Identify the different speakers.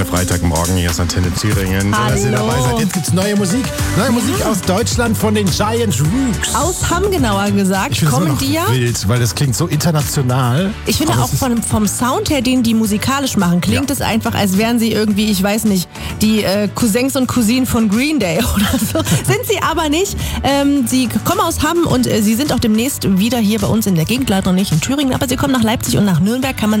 Speaker 1: Freitagmorgen. Hier ist Antenne Thüringen. Schön, dass ihr dabei seid. Jetzt gibt's neue Musik. Neue Musik aus Deutschland von den Giant Rooks.
Speaker 2: Aus Hamm genauer gesagt.
Speaker 1: Ich finde es immer
Speaker 2: Kommen
Speaker 1: noch
Speaker 2: die ja?
Speaker 1: wild, weil das klingt so international.
Speaker 2: Ich finde auch vom Sound her, den die musikalisch machen, klingt es einfach, als wären sie irgendwie, ich weiß nicht, die Cousins und Cousinen von Green Day oder so. Sind sie aber nicht. Sie kommen aus Hamm und sie sind auch demnächst wieder hier bei uns in der Gegend, leider nicht in Thüringen, aber sie kommen nach Leipzig und nach Nürnberg. Kann man